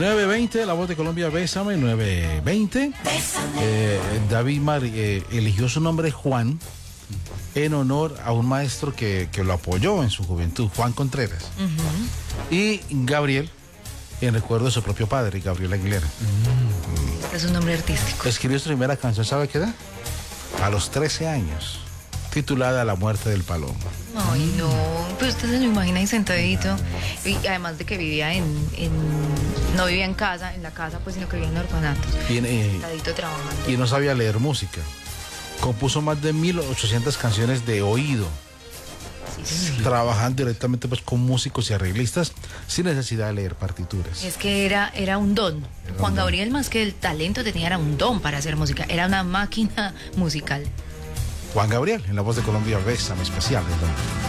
9:20, La Voz de Colombia, Bésame, 9:20. David eligió su nombre Juan en honor a un maestro que lo apoyó en su juventud, Juan Contreras. Y Gabriel, en recuerdo de su propio padre, Gabriel Aguilera. Es un nombre artístico. Escribió su primera canción, ¿sabe qué edad? A los 13 años, titulada La Muerte del Palomo. Ay, no, pues usted se lo imagina ahí sentadito. Y además de que vivía no vivía en casa, en la casa, pues, sino que vivía en orfanatos. Sentadito trabajando. Y no sabía leer música. Compuso más de 1.800 canciones de oído. Sí. Trabajando directamente pues con músicos y arreglistas sin necesidad de leer partituras. Es que era un don. Juan Gabriel, más que el talento tenía, era un don para hacer música. Era una máquina musical. Juan Gabriel, en La Voz de Colombia, Bésame, especial.